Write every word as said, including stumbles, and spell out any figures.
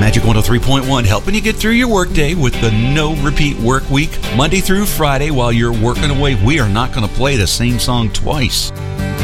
Magic one oh three point one, helping you get through your workday with the no repeat work week. Monday through Friday while you're working away, we are not going to play the same song twice.